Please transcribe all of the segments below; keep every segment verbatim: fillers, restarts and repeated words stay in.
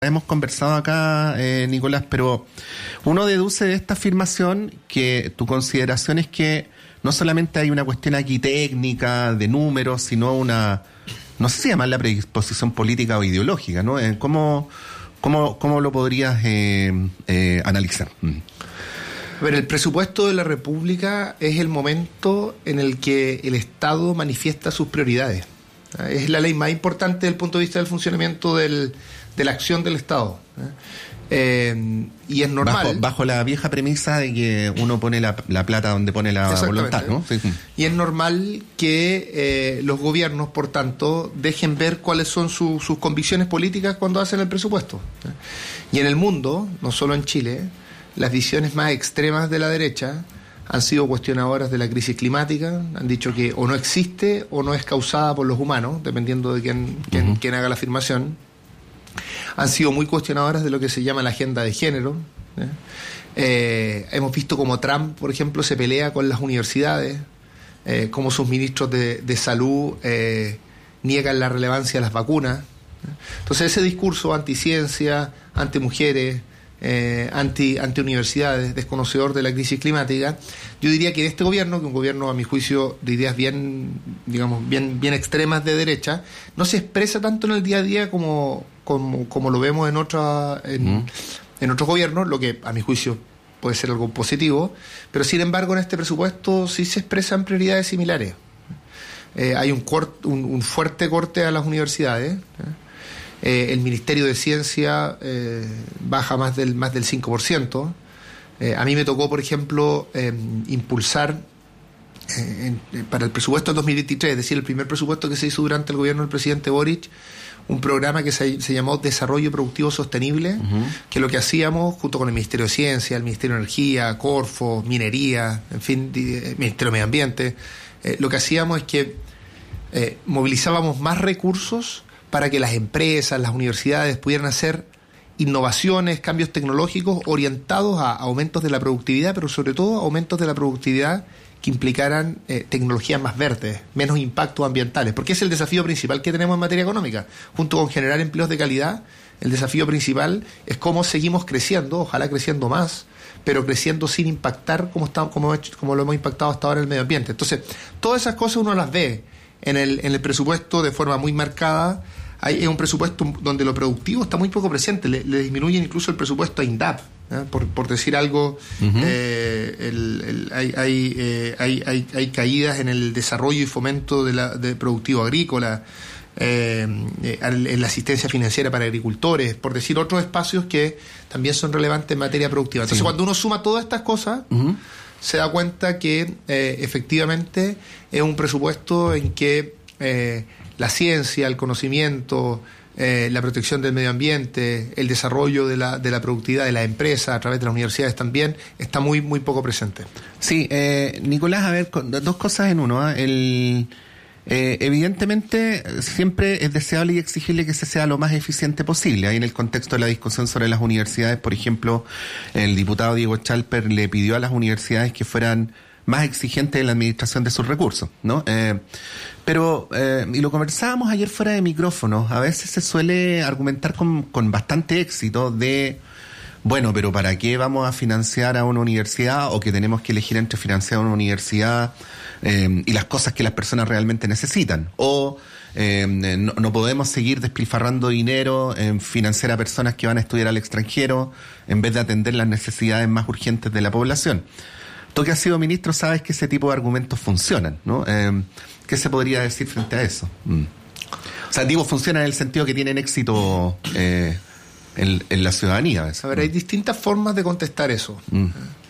hemos conversado acá, eh, Nicolás, pero uno deduce de esta afirmación que tu consideración es que no solamente hay una cuestión aquí técnica, de números, sino una, no sé si llamarla predisposición política o ideológica, ¿no? ¿Cómo, cómo, cómo lo podrías eh, eh, analizar? A ver, el presupuesto de la República es el momento en el que el Estado manifiesta sus prioridades. Es la ley más importante desde el punto de vista del funcionamiento del, de la acción del Estado. Eh, y es normal. Bajo, bajo la vieja premisa de que uno pone la, la plata donde pone la voluntad, ¿no? Sí. Y es normal que eh, los gobiernos, por tanto, dejen ver cuáles son su, sus convicciones políticas cuando hacen el presupuesto. Y en el mundo, no solo en Chile, las visiones más extremas de la derecha han sido cuestionadoras de la crisis climática, han dicho que o no existe o no es causada por los humanos, dependiendo de quién, quién, uh-huh. quién haga la afirmación. Han sido muy cuestionadoras de lo que se llama la agenda de género. ¿eh? Eh, hemos visto como Trump, por ejemplo, se pelea con las universidades, eh, como sus ministros de, de salud eh, niegan la relevancia de las vacunas. ¿eh? Entonces ese discurso anticiencia, antimujeres, Eh, anti, anti universidades, desconocedor de la crisis climática, yo diría que en este gobierno, que un gobierno a mi juicio de ideas bien, digamos, bien, bien extremas de derecha, no se expresa tanto en el día a día como, como, como lo vemos en otra, en, mm. en otros gobiernos, lo que a mi juicio puede ser algo positivo, pero sin embargo en este presupuesto sí se expresan prioridades similares. Eh, hay un, cort, un, un fuerte corte a las universidades, ¿eh? Eh, el Ministerio de Ciencia eh, baja más del más del cinco por ciento. Eh, a mí me tocó, por ejemplo, eh, impulsar eh, en, eh, para el presupuesto del dos mil veintitrés, es decir, el primer presupuesto que se hizo durante el gobierno del presidente Boric, un programa que se, se llamó Desarrollo Productivo Sostenible, uh-huh. que lo que hacíamos, junto con el Ministerio de Ciencia, el Ministerio de Energía, Corfo, Minería, en fin, el Ministerio de Medio Ambiente, eh, lo que hacíamos es que eh, movilizábamos más recursos para que las empresas, las universidades pudieran hacer innovaciones, cambios tecnológicos orientados a aumentos de la productividad, pero sobre todo aumentos de la productividad que implicaran eh, tecnologías más verdes, menos impactos ambientales, porque es el desafío principal que tenemos en materia económica. Junto con generar empleos de calidad, el desafío principal es cómo seguimos creciendo, ojalá creciendo más, pero creciendo sin impactar como, está, como, como lo hemos impactado hasta ahora en el medio ambiente. Entonces, todas esas cosas uno las ve en el, en el presupuesto de forma muy marcada. Hay, es un presupuesto donde lo productivo está muy poco presente, le, le disminuyen incluso el presupuesto a INDAP, ¿eh? por, por decir algo. Uh-huh. eh, el, el, hay, hay, eh, hay, hay, hay caídas en el desarrollo y fomento de la, de productivo agrícola, eh, eh, en la asistencia financiera para agricultores, por decir otros espacios que también son relevantes en materia productiva. Entonces, sí. cuando uno suma todas estas cosas, uh-huh. se da cuenta que eh, efectivamente es un presupuesto en que eh, la ciencia, el conocimiento, eh, la protección del medio ambiente, el desarrollo de la, de la productividad de las empresas a través de las universidades también está muy muy poco presente. Sí, eh, Nicolás, a ver, dos cosas en uno. ¿eh? El, eh, evidentemente, siempre es deseable y exigible que se sea lo más eficiente posible. Ahí en el contexto de la discusión sobre las universidades, por ejemplo, el diputado Diego Chalper le pidió a las universidades que fueran más exigente en la administración de sus recursos, ¿no? Eh, pero, eh, y lo conversábamos ayer fuera de micrófonos, a veces se suele argumentar con, con bastante éxito de, bueno, pero ¿para qué vamos a financiar a una universidad o que tenemos que elegir entre financiar a una universidad eh, y las cosas que las personas realmente necesitan? O eh, no, no podemos seguir despilfarrando dinero en financiar a personas que van a estudiar al extranjero en vez de atender las necesidades más urgentes de la población. Tú que has sido ministro sabes que ese tipo de argumentos funcionan, ¿no? Eh, ¿Qué se podría decir frente a eso? Mm. O sea, digo, funcionan en el sentido que tienen éxito eh, en, en la ciudadanía. A ver, hay distintas formas de contestar eso. Mm.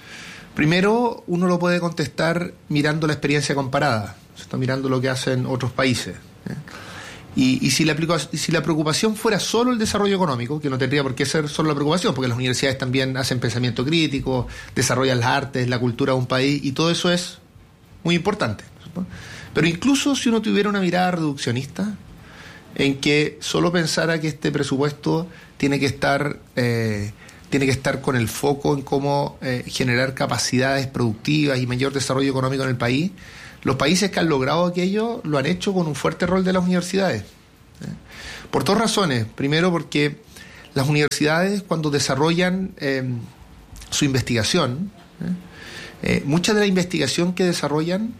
Primero, uno lo puede contestar mirando la experiencia comparada, se está mirando lo que hacen otros países. ¿eh? Y, y si, la, si la preocupación fuera solo el desarrollo económico, que no tendría por qué ser solo la preocupación, porque las universidades también hacen pensamiento crítico, desarrollan las artes, la cultura de un país, y todo eso es muy importante, ¿no? Pero incluso si uno tuviera una mirada reduccionista, en que solo pensara que este presupuesto tiene que estar, eh, tiene que estar con el foco en cómo eh, generar capacidades productivas y mayor desarrollo económico en el país, los países que han logrado aquello lo han hecho con un fuerte rol de las universidades. ¿eh? Por dos razones. Primero, porque las universidades cuando desarrollan eh, su investigación, eh, eh, mucha de la investigación que desarrollan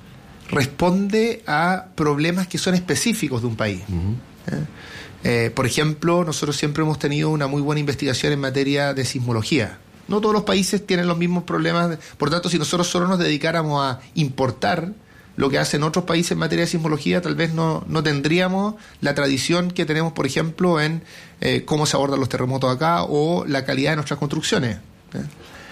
responde a problemas que son específicos de un país. Uh-huh. ¿eh? Eh, por ejemplo, nosotros siempre hemos tenido una muy buena investigación en materia de sismología. No todos los países tienen los mismos problemas, por tanto, si nosotros solo nos dedicáramos a importar lo que hacen otros países en materia de sismología, tal vez no, no tendríamos la tradición que tenemos, por ejemplo, en eh, cómo se abordan los terremotos acá o la calidad de nuestras construcciones. ¿eh?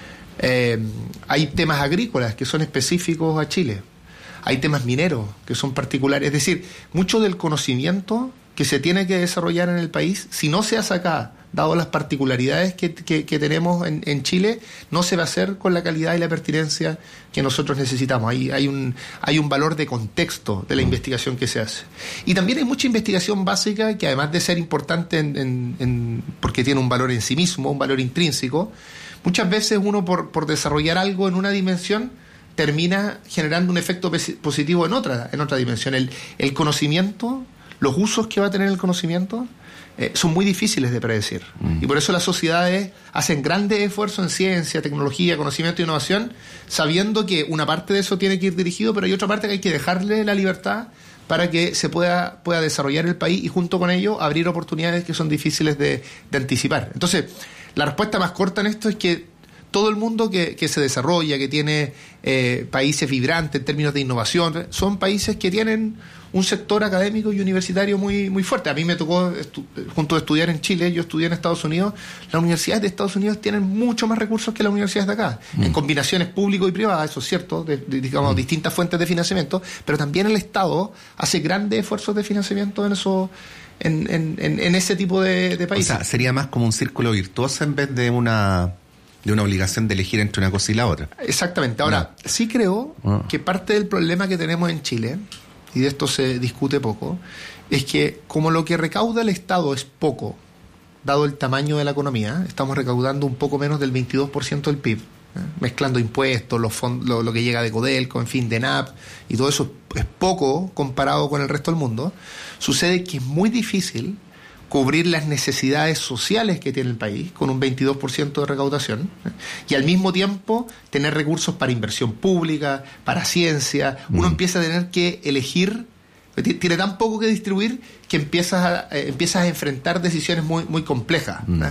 Eh, hay temas agrícolas que son específicos a Chile. Hay temas mineros que son particulares. Es decir, mucho del conocimiento que se tiene que desarrollar en el país, si no se hace acá, dado las particularidades que, que, que tenemos en, en Chile, no se va a hacer con la calidad y la pertinencia que nosotros necesitamos. Hay, hay, un, hay un valor de contexto de la investigación que se hace. Y también hay mucha investigación básica que, además de ser importante en, en, en, porque tiene un valor en sí mismo, un valor intrínseco, muchas veces uno por, por desarrollar algo en una dimensión termina generando un efecto positivo en otra, en otra dimensión. El, el conocimiento, los usos que va a tener el conocimiento, eh, son muy difíciles de predecir. Mm. Y por eso las sociedades hacen grandes esfuerzos en ciencia, tecnología, conocimiento e innovación, sabiendo que una parte de eso tiene que ir dirigido, pero hay otra parte que hay que dejarle la libertad para que se pueda, pueda desarrollar el país y junto con ello abrir oportunidades que son difíciles de, de anticipar. Entonces, la respuesta más corta en esto es que todo el mundo que, que se desarrolla, que tiene eh, países vibrantes en términos de innovación, son países que tienen un sector académico y universitario muy, muy fuerte. A mí me tocó, estu- junto a estudiar en Chile, yo estudié en Estados Unidos, las universidades de Estados Unidos tienen mucho más recursos que las universidades de acá, mm. en combinaciones público y privadas, eso es cierto, de, de, digamos, mm. distintas fuentes de financiamiento, pero también el Estado hace grandes esfuerzos de financiamiento en eso, en, en, en, en ese tipo de, de países. O sea, sería más como un círculo virtuoso en vez de una... de una obligación de elegir entre una cosa y la otra. Exactamente. Ahora, no. sí creo no. que parte del problema que tenemos en Chile, y de esto se discute poco, es que como lo que recauda el Estado es poco, dado el tamaño de la economía, estamos recaudando un poco menos del veintidós por ciento del P I B, ¿eh? mezclando impuestos, los fondos, lo, lo que llega de Codelco, en fin, de N A P, y todo eso es poco comparado con el resto del mundo. Sucede que es muy difícil cubrir las necesidades sociales que tiene el país con un veintidós por ciento de recaudación, ¿eh? y al mismo tiempo tener recursos para inversión pública, para ciencia. Uno mm. empieza a tener que elegir, tiene tan poco que distribuir que empiezas a, eh, empiezas a enfrentar decisiones muy, muy complejas. Mm.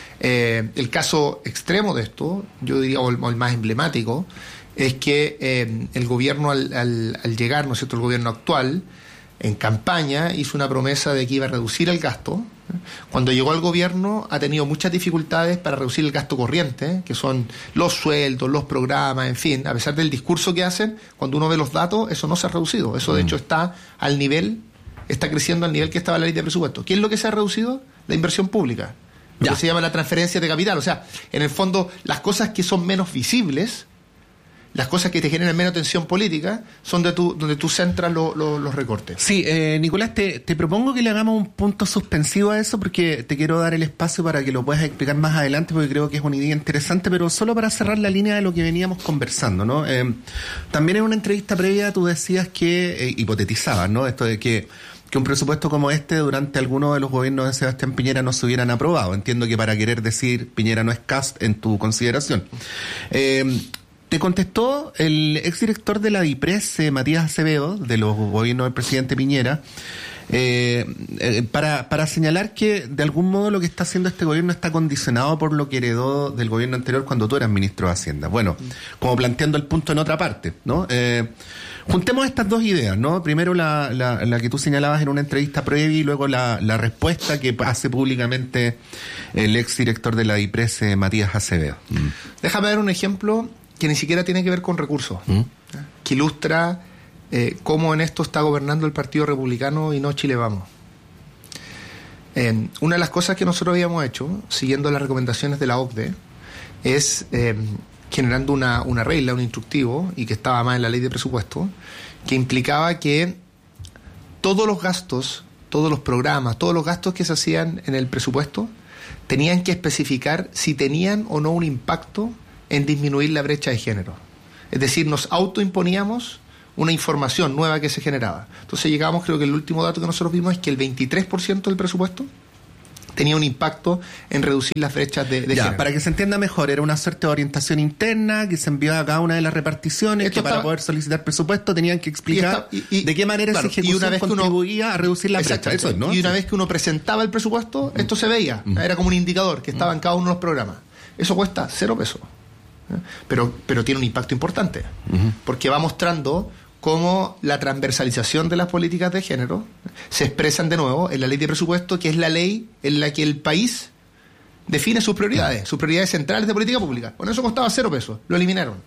Eh, el caso extremo de esto, yo diría, o el, o el más emblemático, es que eh, el gobierno al, al, al llegar, ¿no es cierto?, el gobierno actual, en campaña hizo una promesa de que iba a reducir el gasto. Cuando llegó al gobierno ha tenido muchas dificultades para reducir el gasto corriente, que son los sueldos, los programas, en fin. A pesar del discurso que hacen, cuando uno ve los datos, eso no se ha reducido. Eso de hecho está al nivel, está creciendo al nivel que estaba la ley de presupuesto. ¿Qué es lo que se ha reducido? La inversión pública, lo ya. que se llama la transferencia de capital. O sea, en el fondo, las cosas que son menos visibles, las cosas que te generan menos tensión política, son de tu, donde tú centras lo, lo, los recortes. Sí, eh, Nicolás, te, te propongo que le hagamos un punto suspensivo a eso, porque te quiero dar el espacio para que lo puedas explicar más adelante, porque creo que es una idea interesante, pero solo para cerrar la línea de lo que veníamos conversando, ¿no? Eh, también en una entrevista previa tú decías que, eh, hipotetizabas, ¿no?, esto de que que un presupuesto como este durante alguno de los gobiernos de Sebastián Piñera no se hubieran aprobado. Entiendo que para querer decir Piñera no es cast en tu consideración. Eh, Te contestó el exdirector de la DIPRES, eh, Matías Acevedo, de los gobiernos del presidente Piñera, eh, eh, para, para señalar que de algún modo lo que está haciendo este gobierno está condicionado por lo que heredó del gobierno anterior cuando tú eras ministro de Hacienda. Bueno, como planteando el punto en otra parte, ¿no? Eh, juntemos estas dos ideas, ¿no? Primero la, la, la que tú señalabas en una entrevista previa y luego la, la respuesta que hace públicamente el exdirector de la DIPRES, eh, Matías Acevedo. Mm. Déjame dar un ejemplo que ni siquiera tiene que ver con recursos, ¿Mm? que ilustra eh, cómo en esto está gobernando el Partido Republicano y no Chile Vamos. Eh, una de las cosas que nosotros habíamos hecho, siguiendo las recomendaciones de la O C D E, es eh, generando una, una regla, un instructivo, y que estaba más en la ley de presupuesto, que implicaba que todos los gastos, todos los programas, todos los gastos que se hacían en el presupuesto, tenían que especificar si tenían o no un impacto en disminuir la brecha de género. Es decir, nos autoimponíamos una información nueva que se generaba. Entonces llegamos, creo que el último dato que nosotros vimos es que el veintitrés por ciento del presupuesto tenía un impacto en reducir las brechas de, de ya, género. Para que se entienda mejor, era una suerte de orientación interna que se envió a cada una de las reparticiones, Esto que estaba, para poder solicitar presupuesto tenían que explicar y está, y, y, de qué manera claro, esa ejecución y una vez contribuía uno, a reducir la brecha. Eso, ¿no? Y una sí. vez que uno presentaba el presupuesto, mm. esto se veía. Mm. Era como un indicador que estaba mm. en cada uno de los programas. Eso cuesta cero pesos. Pero, pero tiene un impacto importante. Mm-hmm. Porque va mostrando cómo la transversalización de las políticas de género se expresan de nuevo en la ley de presupuesto, que es la ley en la que el país define sus prioridades, sus prioridades centrales de política pública. Bueno, eso costaba cero pesos, lo eliminaron.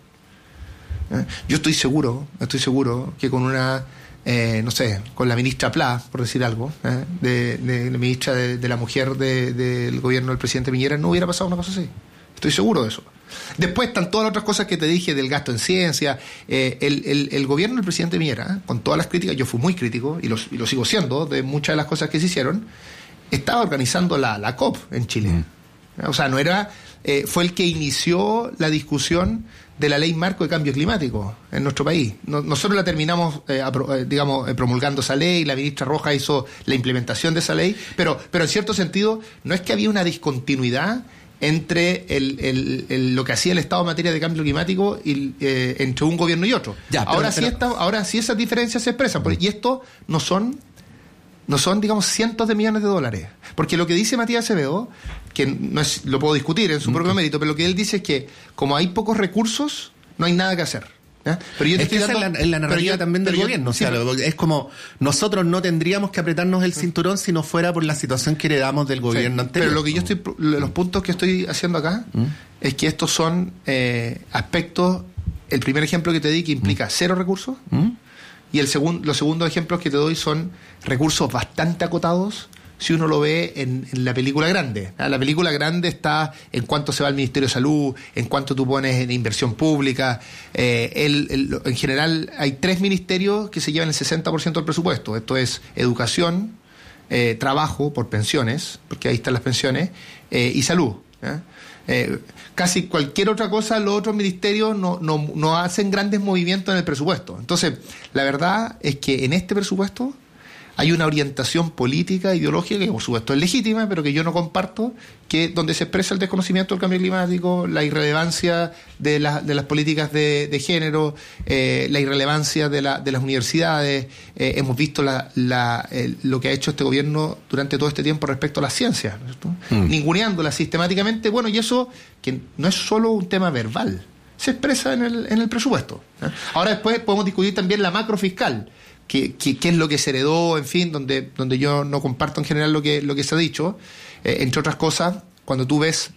¿Eh? Yo estoy seguro, estoy seguro que con una, eh, no sé, con la ministra Pla, por decir algo, ¿eh? de, de la ministra de, de la mujer de, del gobierno del presidente Piñera, no hubiera pasado una cosa así. Estoy seguro de eso. Después están todas las otras cosas que te dije del gasto en ciencia. Eh, el, el, el gobierno del presidente Piñera, con todas las críticas, yo fui muy crítico y, los, y lo sigo siendo de muchas de las cosas que se hicieron, estaba organizando la, la COP en Chile. Mm. O sea, no era, eh, fue el que inició la discusión de la ley marco de cambio climático en nuestro país. No, nosotros la terminamos, eh, apro, eh, digamos, eh, promulgando esa ley, la ministra Roja hizo la implementación de esa ley, pero, pero en cierto sentido no es que había una discontinuidad entre el, el, el, lo que hacía el Estado en materia de cambio climático y, eh, entre un gobierno y otro. Ya, pero, ahora, pero, sí esta, ahora sí esas diferencias se expresan, porque, y esto no son, no son, digamos, cientos de millones de dólares. Porque lo que dice Matías Acevedo, que no es, lo puedo discutir en su propio mérito, pero lo que él dice es que como hay pocos recursos, no hay nada que hacer. ¿Eh? Pero yo te es que dando, esa es la, es la narrativa yo, también del yo, gobierno. Sí, o sea, pero, es como nosotros no tendríamos que apretarnos el cinturón si no fuera por la situación que heredamos del gobierno sí, anterior. Pero lo que yo estoy, los puntos que estoy haciendo acá ¿Mm? es que estos son eh, aspectos. El primer ejemplo que te di que implica ¿Mm? cero recursos ¿Mm? y el segundo, los segundos ejemplos que te doy son recursos bastante acotados. Si uno lo ve en, en la película grande. ¿eh? La película grande está en cuánto se va al Ministerio de Salud, en cuánto tú pones en inversión pública. Eh, el, el, en general hay tres ministerios que se llevan el sesenta por ciento del presupuesto. Esto es educación, eh, trabajo por pensiones, porque ahí están las pensiones, eh, y salud. ¿eh? Eh, casi cualquier otra cosa, los otros ministerios no, no, no hacen grandes movimientos en el presupuesto. Entonces, la verdad es que en este presupuesto hay una orientación política, ideológica, que por supuesto es legítima, pero que yo no comparto, que donde se expresa el desconocimiento del cambio climático, la irrelevancia de, la, de las políticas de, de género, eh, la irrelevancia de, la, de las universidades. Eh, hemos visto la, la, eh, lo que ha hecho este gobierno durante todo este tiempo respecto a las ciencias, ¿no? Mm. Ninguneándolas sistemáticamente. Bueno, y eso que no es solo un tema verbal, se expresa en el, en el presupuesto. ¿eh? Ahora después podemos discutir también la macro fiscal. Qué, qué, qué es lo que se heredó, en fin, donde, donde yo no comparto en general lo que, lo que se ha dicho. Eh, entre otras cosas, cuando tú ves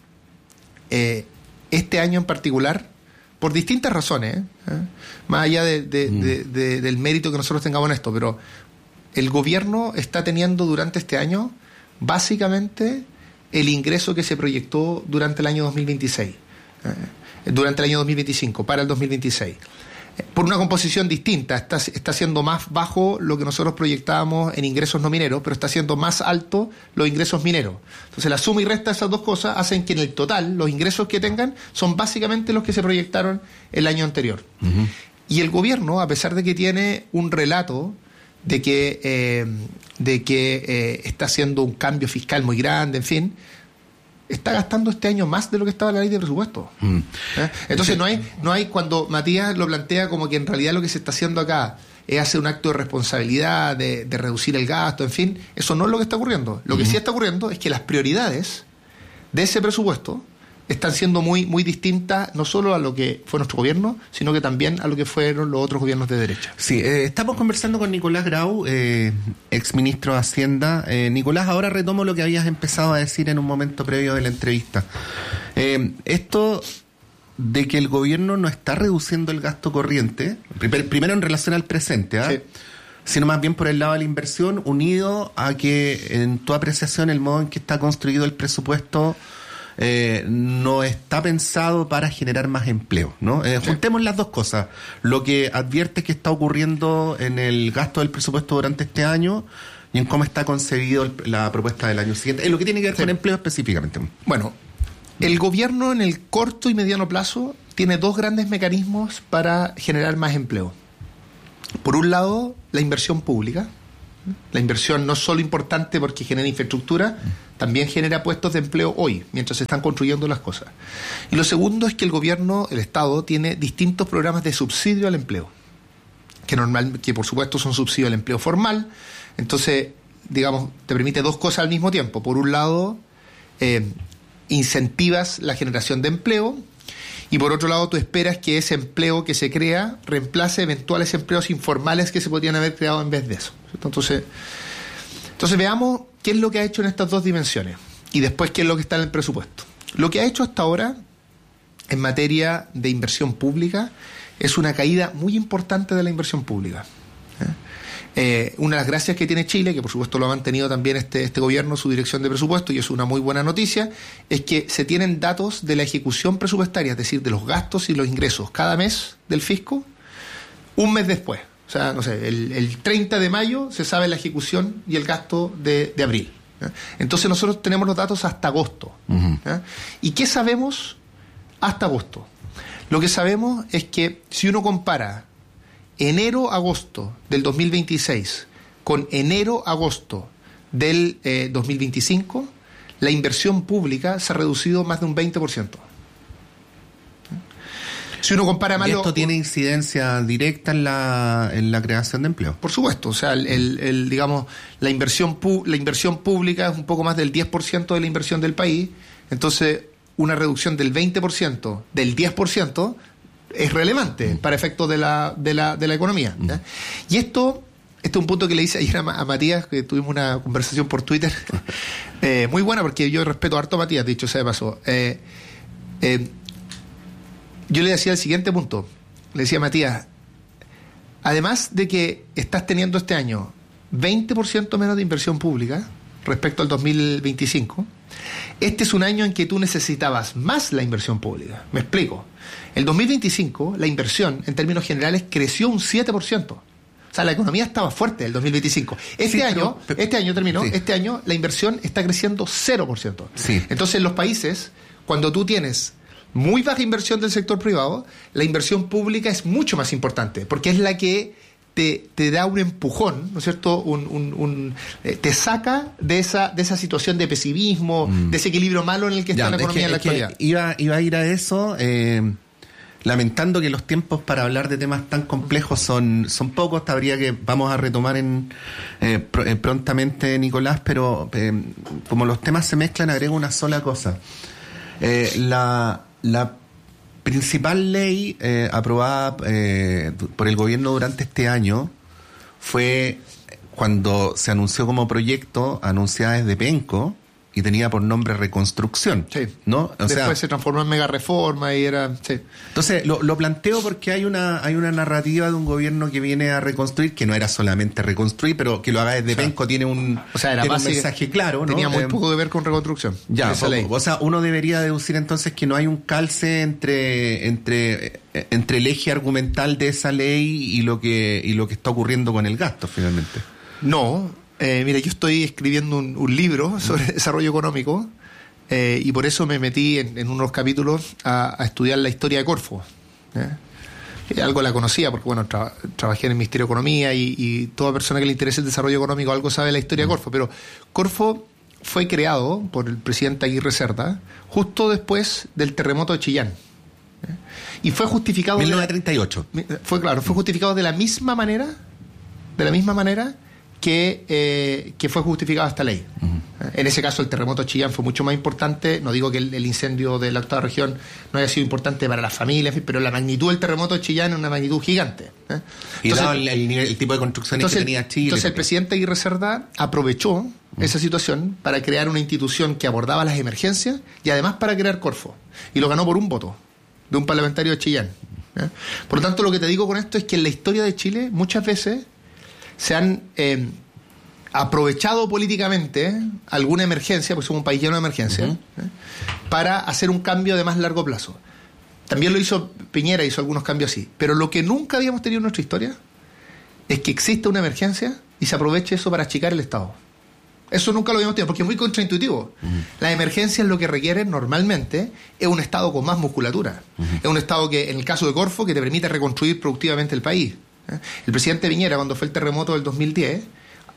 eh, este año en particular, por distintas razones, ¿eh? más allá de, de, mm. de, de, del mérito que nosotros tengamos en esto, pero el gobierno está teniendo durante este año básicamente el ingreso que se proyectó durante el año dos mil veintiséis, ¿eh? durante el año dos mil veinticinco, para el dos mil veintiséis. Por una composición distinta, está, está siendo más bajo lo que nosotros proyectábamos en ingresos no mineros, pero está siendo más alto los ingresos mineros. Entonces la suma y resta de esas dos cosas hacen que en el total los ingresos que tengan son básicamente los que se proyectaron el año anterior. Uh-huh. Y el gobierno, a pesar de que tiene un relato de que, eh, de que eh, está haciendo un cambio fiscal muy grande, en fin, está gastando este año más de lo que estaba en la ley de presupuesto. Mm. ¿Eh? Entonces no hay, no hay, cuando Matías lo plantea como que en realidad lo que se está haciendo acá es hacer un acto de responsabilidad, de, de reducir el gasto, en fin, eso no es lo que está ocurriendo. Lo que mm. sí está ocurriendo es que las prioridades de ese presupuesto están siendo muy, muy distintas, no solo a lo que fue nuestro gobierno, sino que también a lo que fueron los otros gobiernos de derecha. Sí, eh, estamos conversando con Nicolás Grau, eh, exministro de Hacienda. Eh, Nicolás, ahora retomo lo que habías empezado a decir en un momento previo de la entrevista. Eh, esto de que el gobierno no está reduciendo el gasto corriente, primero en relación al presente, ¿ah? Sí. sino más bien por el lado de la inversión, unido a que en tu apreciación el modo en que está construido el presupuesto Eh, no está pensado para generar más empleo, ¿no? Eh, juntemos las dos cosas. Lo que advierte que está ocurriendo en el gasto del presupuesto durante este año y en cómo está concebido el, la propuesta del año siguiente. Es lo que tiene que ver sí. con empleo específicamente. Bueno, el gobierno en el corto y mediano plazo tiene dos grandes mecanismos para generar más empleo. Por un lado, la inversión pública, La inversión no es solo importante porque genera infraestructura, también genera puestos de empleo hoy, mientras se están construyendo las cosas. Y lo segundo es que el gobierno, el Estado, tiene distintos programas de subsidio al empleo, que, normal, que por supuesto son subsidio al empleo formal. Entonces, digamos, te permite dos cosas al mismo tiempo. Por un lado, eh, incentivas la generación de empleo, y por otro lado tú esperas que ese empleo que se crea reemplace eventuales empleos informales que se podrían haber creado en vez de eso. Entonces, entonces veamos qué es lo que ha hecho en estas dos dimensiones y después qué es lo que está en el presupuesto. Lo que ha hecho hasta ahora en materia de inversión pública es una caída muy importante de la inversión pública. ¿eh? Eh, una de las gracias que tiene Chile, que por supuesto lo ha mantenido también este, este gobierno, su dirección de presupuesto, y es una muy buena noticia, es que se tienen datos de la ejecución presupuestaria, es decir, de los gastos y los ingresos cada mes del fisco, un mes después. O sea, no sé, el, el treinta de mayo se sabe la ejecución y el gasto de, de abril. ¿eh? Entonces nosotros tenemos los datos hasta agosto. Uh-huh. ¿eh? ¿Y qué sabemos hasta agosto? Lo que sabemos es que si uno compara enero-agosto del dos mil veintiséis con enero-agosto del eh, dos mil veinticinco, la inversión pública se ha reducido más de un veinte por ciento. Si uno compara más... ¿Y esto lo, tiene incidencia directa en la, en la creación de empleo? Por supuesto, o sea, el, el, el, digamos, la inversión, pu, la inversión pública es un poco más del diez por ciento de la inversión del país, entonces una reducción del veinte por ciento, del diez por ciento... es relevante mm. para efectos de la, de la, de la economía. Mm. Y esto, este es un punto que le hice ayer a, a Matías, que tuvimos una conversación por Twitter, eh, muy buena, porque yo respeto harto a Matías, dicho sea de paso. Eh, eh, yo le decía el siguiente punto, le decía a Matías, además de que estás teniendo este año veinte por ciento menos de inversión pública respecto al dos mil veinticinco, este es un año en que tú necesitabas más la inversión pública. Me explico. El dos mil veinticinco, la inversión, en términos generales, creció un siete por ciento. O sea, la economía estaba fuerte el dos mil veinticinco. Este sí, año, pero, pero, este año terminó, sí. este año la inversión está creciendo cero por ciento. Sí. Entonces, en los países, cuando tú tienes muy baja inversión del sector privado, la inversión pública es mucho más importante, porque es la que te, te da un empujón, ¿no es cierto? Un, un, un, eh, te saca de esa, de esa situación de pesimismo, mm. de ese equilibrio malo en el que ya, está la economía que, en la actualidad. Iba, iba a ir a eso, eh, lamentando que los tiempos para hablar de temas tan complejos son, son pocos. Habría que, vamos a retomar en, eh, pr- eh, prontamente, Nicolás, pero eh, como los temas se mezclan, agrego una sola cosa. Eh, la, la principal ley eh, aprobada eh, por el gobierno durante este año fue cuando se anunció como proyecto, anunciada desde Penco, y tenía por nombre Reconstrucción. Sí. ¿No? O Después sea, se transformó en mega reforma y era... Sí. Entonces, lo, lo planteo porque hay una hay una narrativa de un gobierno que viene a reconstruir, que no era solamente reconstruir, pero que lo haga desde o sea, Penco tiene un, o sea, era tiene un mensaje claro, ¿no? Tenía muy eh, poco que ver con reconstrucción. Ya, o, o sea, uno debería deducir entonces que no hay un calce entre entre entre el eje argumental de esa ley y lo que y lo que está ocurriendo con el gasto, finalmente. No. Eh, mira, yo estoy escribiendo un, un libro sobre desarrollo económico eh, y por eso me metí en, en unos capítulos a, a estudiar la historia de Corfo. ¿eh? Algo la conocía porque, bueno, tra- trabajé en el Ministerio de Economía y, y toda persona que le interese el desarrollo económico algo sabe de la historia de Corfo, pero Corfo fue creado por el presidente Aguirre Cerda justo después del terremoto de Chillán. ¿eh? Y fue justificado... mil novecientos treinta y ocho. De la, fue, claro, fue justificado de la misma manera, de la misma manera... Que, eh, que fue justificada esta ley. Uh-huh. En ese caso el terremoto de Chillán fue mucho más importante. No digo que el, el incendio de la octava región no haya sido importante para las familias, pero la magnitud del terremoto de Chillán es una magnitud gigante. ¿eh? Y entonces, dado el, el, el tipo de construcciones entonces, que tenía Chile. Entonces el presidente Aguirre Cerda aprovechó uh-huh. esa situación para crear una institución que abordaba las emergencias y además para crear Corfo. Y lo ganó por un voto de un parlamentario de Chillán. ¿eh? Por lo tanto, lo que te digo con esto es que en la historia de Chile muchas veces se han eh, aprovechado políticamente ¿eh? alguna emergencia, porque somos un país lleno de emergencias, uh-huh. ¿eh? para hacer un cambio de más largo plazo. También lo hizo Piñera, hizo algunos cambios así. Pero lo que nunca habíamos tenido en nuestra historia es que exista una emergencia y se aproveche eso para achicar el Estado. Eso nunca lo habíamos tenido, porque es muy contraintuitivo. Uh-huh. Las emergencias lo que requieren normalmente es un Estado con más musculatura. Uh-huh. Es un Estado que, en el caso de Corfo, que te permite reconstruir productivamente el país. El presidente Piñera, cuando fue el terremoto del dos mil diez,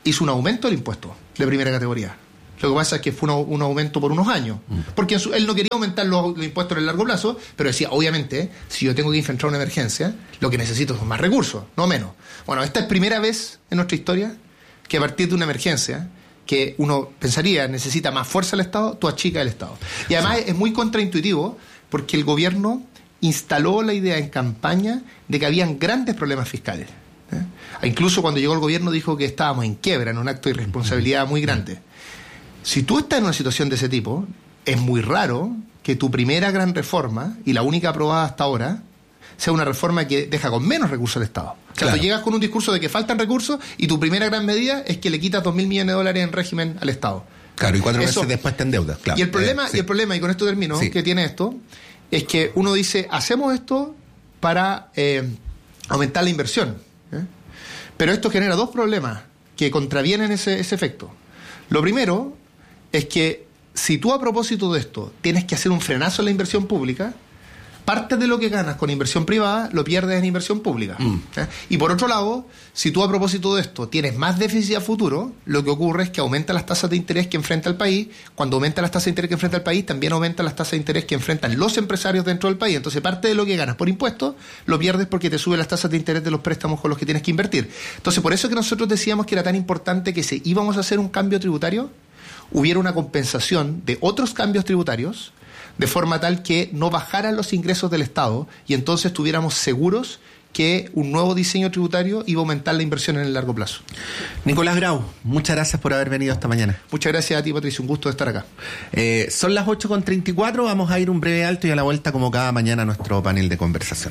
hizo un aumento del impuesto de primera categoría. Lo que pasa es que fue un, un aumento por unos años. Porque en su, él no quería aumentar los, los impuestos en el largo plazo, pero decía, obviamente, si yo tengo que enfrentar una emergencia, lo que necesito son más recursos, no menos. Bueno, esta es primera vez en nuestra historia que a partir de una emergencia, que uno pensaría necesita más fuerza el Estado, tú achicas el Estado. Y además sí. es muy contraintuitivo porque el gobierno instaló la idea en campaña de que habían grandes problemas fiscales. ¿eh? Incluso cuando llegó el gobierno dijo que estábamos en quiebra, en un acto de irresponsabilidad muy grande. Si tú estás en una situación de ese tipo, es muy raro que tu primera gran reforma, y la única aprobada hasta ahora, sea una reforma que deja con menos recursos al Estado. O sea, claro. tú llegas con un discurso de que faltan recursos y tu primera gran medida es que le quitas dos mil millones de dólares en régimen al Estado. Claro, y cuatro Eso, meses después te endeudas, claro. Y el problema, eh, sí. y el problema, y con esto termino, sí. que tiene esto, es que uno dice, hacemos esto para eh, aumentar la inversión. ¿eh? Pero esto genera dos problemas que contravienen ese, ese efecto. Lo primero es que si tú a propósito de esto tienes que hacer un frenazo en la inversión pública, parte de lo que ganas con inversión privada lo pierdes en inversión pública. Mm. ¿eh? Y por otro lado, si tú a propósito de esto tienes más déficit a futuro, lo que ocurre es que aumentan las tasas de interés que enfrenta el país. Cuando aumentan las tasas de interés que enfrenta el país, también aumentan las tasas de interés que enfrentan los empresarios dentro del país. Entonces, parte de lo que ganas por impuestos lo pierdes porque te suben las tasas de interés de los préstamos con los que tienes que invertir. Entonces, por eso que nosotros decíamos que era tan importante que si íbamos a hacer un cambio tributario, hubiera una compensación de otros cambios tributarios, de forma tal que no bajaran los ingresos del Estado y entonces estuviéramos seguros que un nuevo diseño tributario iba a aumentar la inversión en el largo plazo. Nicolás Grau, muchas gracias por haber venido esta mañana. Muchas gracias a ti, Patricio, un gusto de estar acá. Eh, son las ocho con treinta y cuatro, vamos a ir un breve alto y a la vuelta, como cada mañana, a nuestro panel de conversación.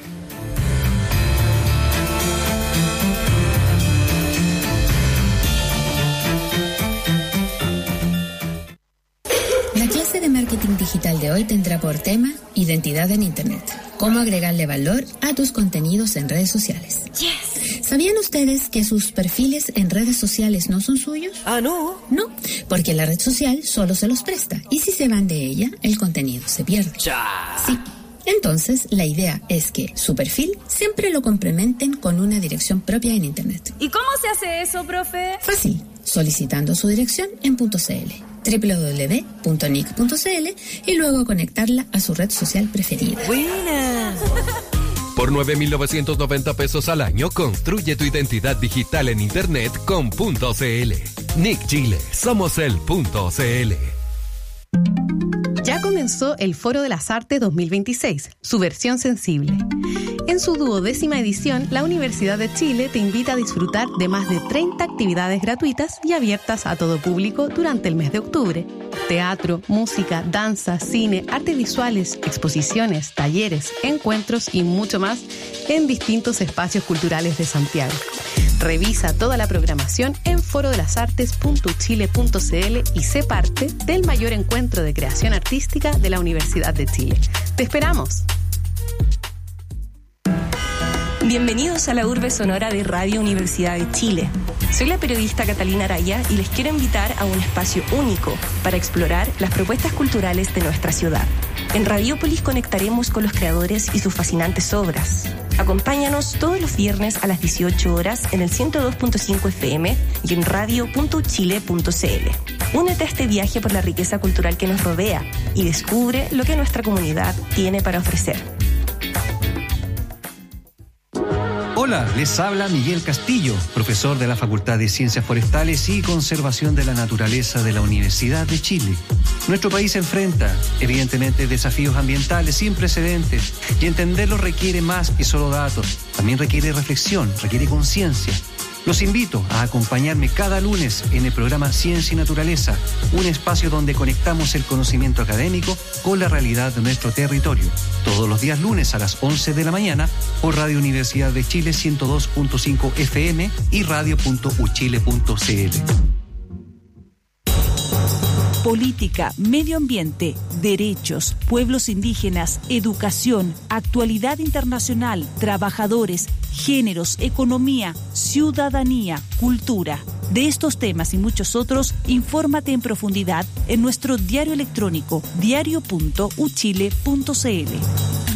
Marketing digital de hoy tendrá por tema identidad en Internet. Cómo agregarle valor a tus contenidos en redes sociales. Yes. ¿Sabían ustedes que sus perfiles en redes sociales no son suyos? Ah, no. No, porque la red social solo se los presta y si se van de ella, el contenido se pierde. Ya. Sí. Entonces, la idea es que su perfil siempre lo complementen con una dirección propia en Internet. ¿Y cómo se hace eso, profe? Fácil, solicitando su dirección en .cl. doble u doble u doble u punto nick punto c l y luego conectarla a su red social preferida. ¡Buena! Por nueve mil novecientos noventa pesos al año, construye tu identidad digital en Internet con .cl. Nick Chile, somos el .cl. Ya comenzó el Foro de las Artes dos mil veintiséis, su versión sensible. En su duodécima edición, la Universidad de Chile te invita a disfrutar de más de treinta actividades gratuitas y abiertas a todo público durante el mes de octubre. Teatro, música, danza, cine, artes visuales, exposiciones, talleres, encuentros y mucho más en distintos espacios culturales de Santiago. Revisa toda la programación en foro de las artes punto chile punto c l y sé parte del mayor encuentro de creación artística de la Universidad de Chile. ¡Te esperamos! Bienvenidos a la urbe sonora de Radio Universidad de Chile. Soy la periodista Catalina Araya y les quiero invitar a un espacio único para explorar las propuestas culturales de nuestra ciudad. En Radiópolis conectaremos con los creadores y sus fascinantes obras. Acompáñanos todos los viernes a las dieciocho horas en el ciento dos punto cinco F M y en radio punto chile punto c l. Únete a este viaje por la riqueza cultural que nos rodea y descubre lo que nuestra comunidad tiene para ofrecer. Hola, les habla Miguel Castillo, profesor de la Facultad de Ciencias Forestales y Conservación de la Naturaleza de la Universidad de Chile. Nuestro país enfrenta, evidentemente, desafíos ambientales sin precedentes y entenderlos requiere más que solo datos. También requiere reflexión, requiere conciencia. Los invito a acompañarme cada lunes en el programa Ciencia y Naturaleza, un espacio donde conectamos el conocimiento académico con la realidad de nuestro territorio. Todos los días lunes a las once de la mañana por Radio Universidad de Chile ciento dos punto cinco F M y radio punto u chile punto c l. Política, medio ambiente, derechos, pueblos indígenas, educación, actualidad internacional, trabajadores, géneros, economía, ciudadanía, cultura. De estos temas y muchos otros, infórmate en profundidad en nuestro diario electrónico diario punto u chile punto c l.